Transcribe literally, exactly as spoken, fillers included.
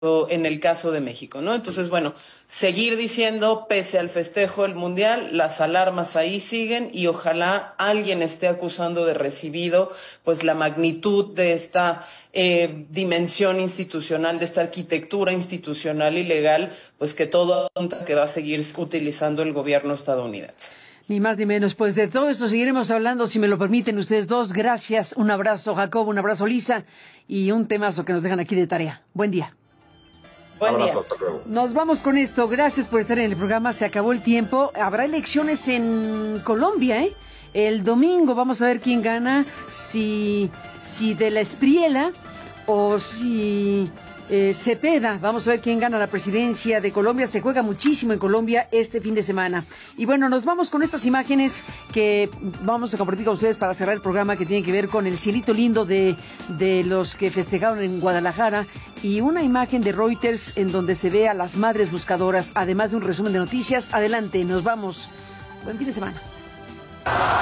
en el caso de México, ¿no? Entonces, bueno, seguir diciendo, pese al festejo del Mundial, las alarmas ahí siguen y ojalá alguien esté acusando de recibido, pues, la magnitud de esta eh, dimensión institucional, de esta arquitectura institucional y legal, pues que todo apunta que va a seguir utilizando el gobierno estadounidense. Ni más ni menos. Pues de todo esto seguiremos hablando, si me lo permiten ustedes dos. Gracias. Un abrazo, Jacobo. Un abrazo, Lisa. Y un temazo que nos dejan aquí de tarea. Buen día. Buen día. Nos vamos con esto. Gracias por estar en el programa. Se acabó el tiempo. Habrá elecciones en Colombia, ¿eh? El domingo vamos a ver quién gana. Si, si de la Espriella o si... Eh, Cepeda, vamos a ver quién gana la presidencia de Colombia. Se juega muchísimo en Colombia este fin de semana. Y bueno, nos vamos con estas imágenes que vamos a compartir con ustedes para cerrar el programa, que tiene que ver con el cielito lindo de, de los que festejaron en Guadalajara, y una imagen de Reuters en donde se ve a las madres buscadoras, además de un resumen de noticias. Adelante, nos vamos. Buen fin de semana.